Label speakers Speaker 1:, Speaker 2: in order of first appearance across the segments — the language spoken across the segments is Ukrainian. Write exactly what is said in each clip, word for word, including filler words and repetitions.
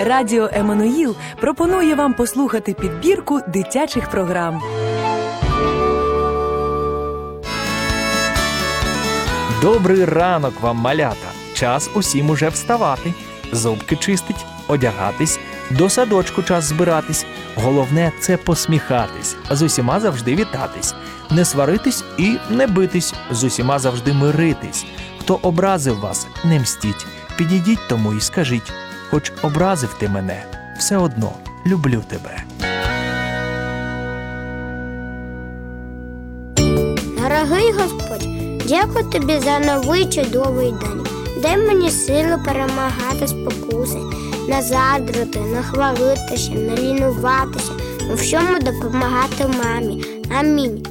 Speaker 1: Радіо Еммануїл пропонує вам послухати підбірку дитячих програм.
Speaker 2: Добрий ранок вам, малята! Час усім уже вставати, зубки чистить, одягатись, до садочку час збиратись. Головне – це посміхатись, з усіма завжди вітатись, не сваритись і не битись, з усіма завжди миритись. Хто образив вас, не мстіть, підійдіть тому і скажіть: хоч образив ти мене, все одно люблю тебе.
Speaker 3: Дорогий Господь, дякую Тобі за новий чудовий день. Дай мені силу перемагати спокуси, не заздрити, не хвалитися, не лінуватися, у всьому допомагати мамі. Амінь.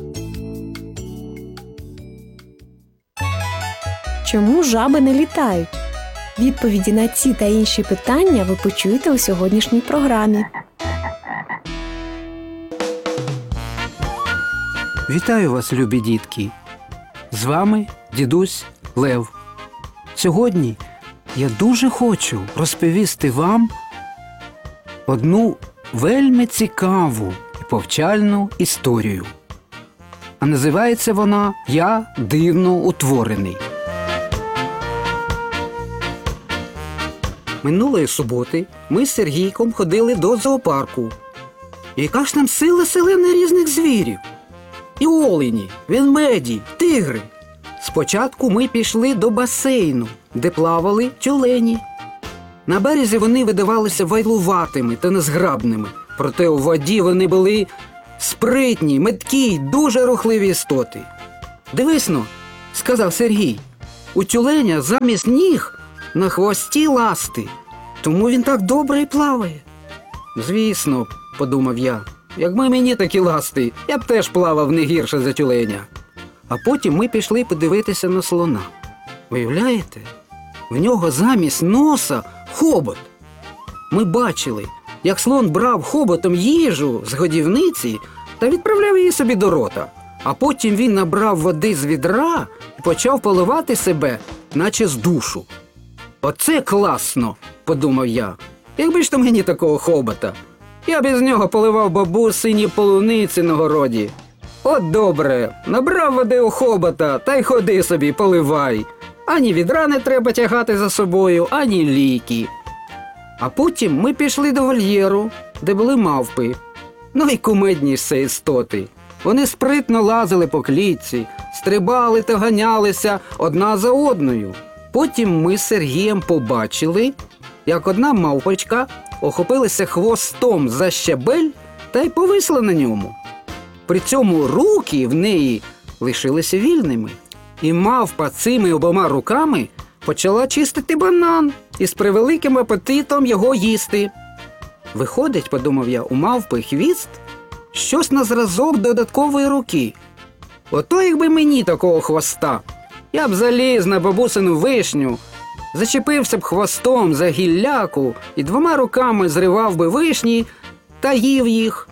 Speaker 4: Чому жаби не літають? Відповіді на ці та інші питання ви почуєте у сьогоднішній програмі.
Speaker 5: Вітаю вас, любі дітки! З вами дідусь Лев. Сьогодні я дуже хочу розповісти вам одну вельми цікаву і повчальну історію. А називається вона «Я дивно утворений». Минулої суботи ми з Сергійком ходили до зоопарку. І яка ж там сила селена різних звірів. І олені, ведмеді, тигри. Спочатку ми пішли до басейну, де плавали тюлені. На березі вони видавалися вайлуватими та незграбними, проте у воді вони були спритні, меткі й дуже рухливі істоти. «Дивись-но», – сказав Сергій, – «у тюленя замість ніг на хвості ласти, тому він так добре і плаває». «Звісно», – подумав я, – «якби мені такі ласти, я б теж плавав не гірше за тюленя». А потім ми пішли подивитися на слона. Виявляєте, в нього замість носа хобот. Ми бачили, як слон брав хоботом їжу з годівниці та відправляв її собі до рота. А потім він набрав води з відра і почав поливати себе, наче з душу. «Оце класно», – подумав я, – «якби ж то мені такого хобота. Я б із нього поливав бабусині полуниці на городі. От добре, набрав води у хобота, та й ходи собі, поливай. Ані відра не треба тягати за собою, ані ліки». А потім ми пішли до вольєру, де були мавпи. Ну і кумедні ж це істоти. Вони спритно лазили по клітці, стрибали та ганялися одна за одною. Потім ми з Сергієм побачили, як одна мавпочка охопилася хвостом за щабель та й повисла на ньому. При цьому руки в неї лишилися вільними. І мавпа цими обома руками почала чистити банан і з превеликим апетитом його їсти. Виходить, подумав я, у мавпи хвіст щось на зразок додаткової руки. Ото якби мені такого хвоста, я б заліз на бабусину вишню, зачепився б хвостом за гілляку і двома руками зривав би вишні та їв їх.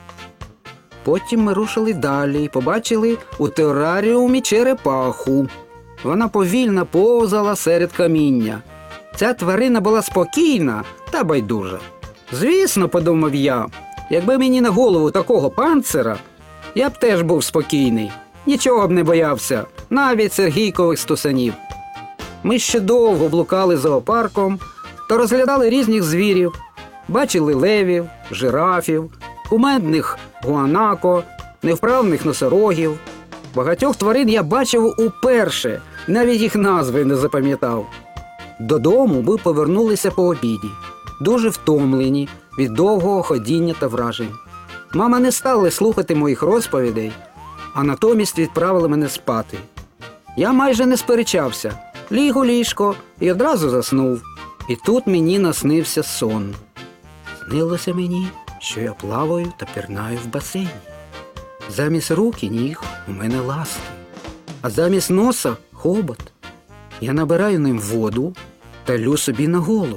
Speaker 5: Потім ми рушили далі і побачили у тераріумі черепаху. Вона повільно повзала серед каміння. Ця тварина була спокійна та байдужа. Звісно, подумав я, якби мені на голову такого панцира, я б теж був спокійний. Нічого б не боявся, навіть Сергійкових стусанів. Ми ще довго блукали зоопарком та розглядали різних звірів. Бачили левів, жирафів, кумедних гуанако, невправних носорогів. Багатьох тварин я бачив уперше, навіть їх назви не запам'ятав. Додому ми повернулися по обіді, дуже втомлені від довгого ходіння та вражень. Мама не стала слухати моїх розповідей, а натомість відправила мене спати. Я майже не сперечався, ліг у ліжко і одразу заснув. І тут мені наснився сон. Снилося мені, що я плаваю та пірнаю в басейні. Замість рук і ніг у мене ласки, а замість носа – хобот. Я набираю ним воду та лю собі на голову.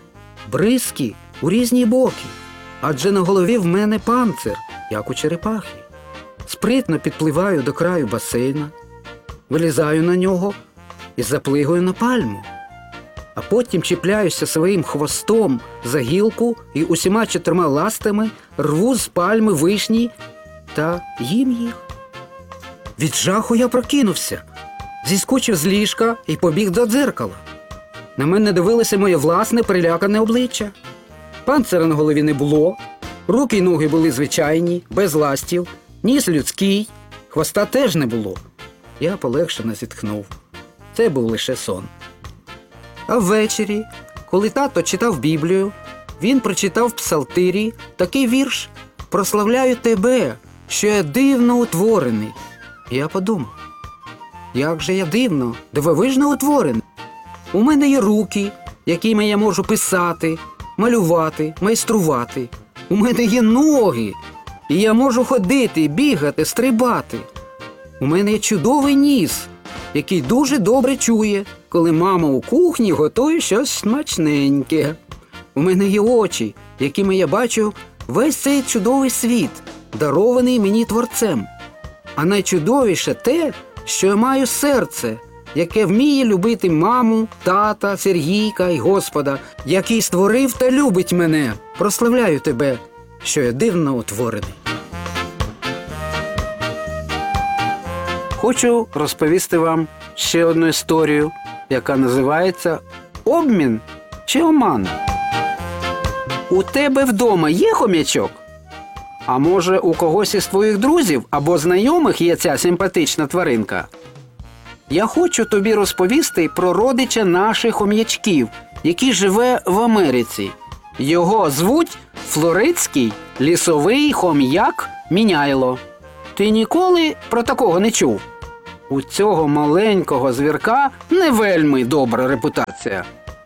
Speaker 5: Бризки у різні боки, адже на голові в мене панцир, як у черепахи. Спритно підпливаю до краю басейна, вилізаю на нього і заплигаю на пальму. а потім чіпляюся своїм хвостом за гілку і усіма чотирма ластами рву з пальми вишні та їм їх. Від жаху я прокинувся, зіскочив з ліжка і побіг до дзеркала. На мене дивилося моє власне перелякане обличчя. Панцира на голові не було, руки й ноги були звичайні, без ластів, ніс людський, хвоста теж не було. Я полегшено зітхнув. Це був лише сон. А ввечері, коли тато читав Біблію, він прочитав в Псалтирі такий вірш: «Прославляю тебе, що я дивно утворений». Я подумав, як же я дивно, дивовижно утворений. У мене є руки, якими я можу писати, малювати, майструвати. У мене є ноги, і я можу ходити, бігати, стрибати. У мене є чудовий ніс, який дуже добре чує, коли мама у кухні готує щось смачненьке. У мене є очі, якими я бачу весь цей чудовий світ, дарований мені Творцем. А найчудовіше те, що я маю серце, яке вміє любити маму, тата, Сергійка і Господа, який створив та любить мене. Прославляю тебе, що я дивно утворений. Хочу розповісти вам ще одну історію, яка називається «Обмін чи оман». У тебе вдома є хом'ячок? А може, у когось із твоїх друзів або знайомих є ця симпатична тваринка? Я хочу тобі розповісти про родича наших хом'ячків, який живе в Америці. Його звуть флоридський лісовий хом'як Міняйло. Ти ніколи про такого не чув? У цього маленького звірка не вельми добра репутація.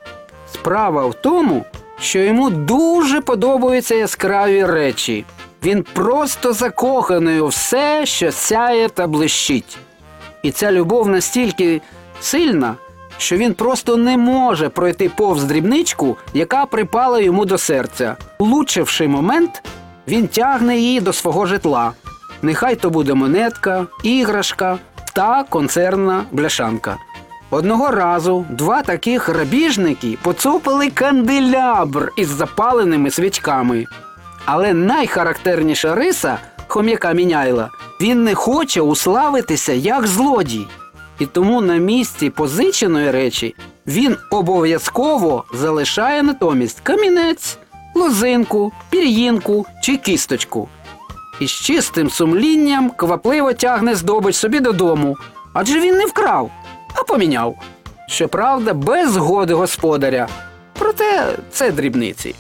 Speaker 5: Справа в тому, що йому дуже подобаються яскраві речі. Він просто закоханий у все, що сяє та блищить. І ця любов настільки сильна, що він просто не може пройти повз дрібничку, яка припала йому до серця. Влучивши момент, він тягне її до свого житла. Нехай то буде монетка, іграшка та консервна бляшанка. Одного разу два таких грабіжники поцупили канделябр із запаленими свічками. Але найхарактерніша риса хом'яка Міняйла – він не хоче уславитися як злодій. І тому на місці позиченої речі він обов'язково залишає натомість камінець, лозинку, пір'їнку чи кісточку. І з чистим сумлінням квапливо тягне здобич собі додому, адже він не вкрав, а поміняв. Щоправда, без згоди господаря. Проте це дрібниці.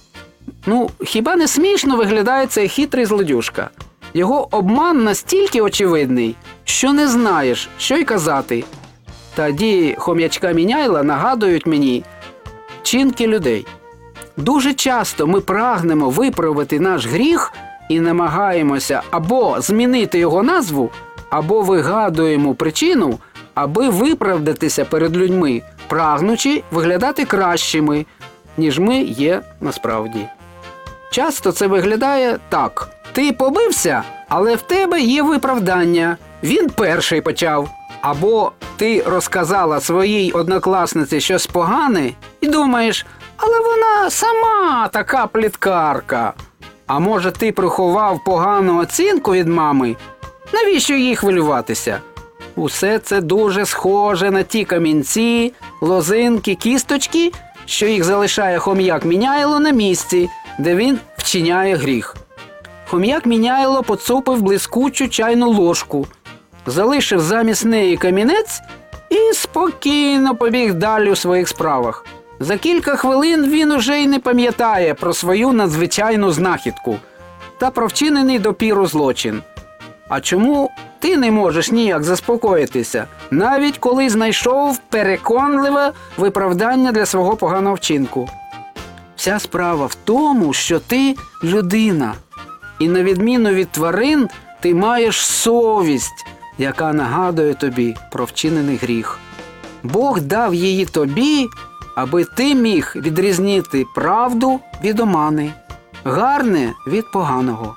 Speaker 5: Ну, хіба не смішно виглядає цей хитрий злодюжка? Його обман настільки очевидний, що не знаєш, що й казати. Та дії хом'ячка Міняйла нагадують мені чинки людей. Дуже часто ми прагнемо виправити наш гріх і намагаємося або змінити його назву, або вигадуємо причину, аби виправдатися перед людьми, прагнучи виглядати кращими, ніж ми є насправді. Часто це виглядає так. Ти побився, але в тебе є виправдання. Він перший почав. Або ти розказала своїй однокласниці щось погане і думаєш, але вона сама така пліткарка. А може ти приховав погану оцінку від мами? Навіщо їй хвилюватися? Усе це дуже схоже на ті камінці, лозинки, кісточки, що їх залишає хом'як Міняйло на місці, де він вчиняє гріх. Хом'як Міняйло поцупив блискучу чайну ложку, залишив замість неї камінець і спокійно побіг далі у своїх справах. За кілька хвилин він уже й не пам'ятає про свою надзвичайну знахідку та про вчинений допіру злочин. А чому ти не можеш ніяк заспокоїтися, навіть коли знайшов переконливе виправдання для свого поганого вчинку? Вся справа в тому, що ти людина. І на відміну від тварин, ти маєш совість, яка нагадує тобі про вчинений гріх. Бог дав її тобі, аби ти міг відрізнити правду від омани, гарне від поганого.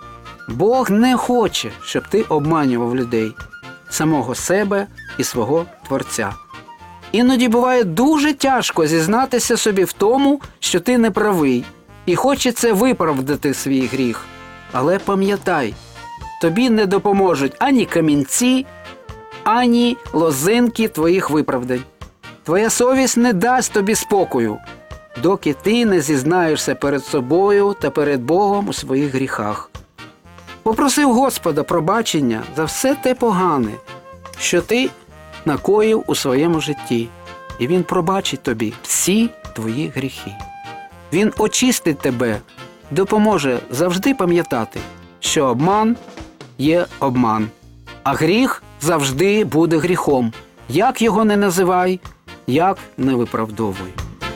Speaker 5: Бог не хоче, щоб ти обманював людей, самого себе і свого Творця. Іноді буває дуже тяжко зізнатися собі в тому, що ти не правий, і хочеться виправдати свій гріх. Але пам'ятай, тобі не допоможуть ані камінці, ані лозинки твоїх виправдань. Твоя совість не дасть тобі спокою, доки ти не зізнаєшся перед собою та перед Богом у своїх гріхах. Попроси у Господа пробачення за все те погане, що ти накоїв у своєму житті, і Він пробачить тобі всі твої гріхи. Він очистить тебе, допоможе завжди пам'ятати, що обман є обман, а гріх завжди буде гріхом. Як його не називай, як не виправдовуй.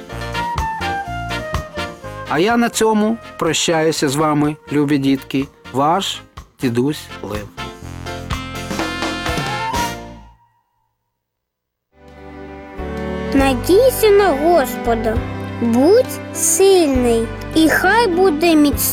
Speaker 5: А я на цьому прощаюся з вами, любі дітки, ваш дідусь Лев.
Speaker 3: Надійся на Господа, будь сильний, і хай буде міцний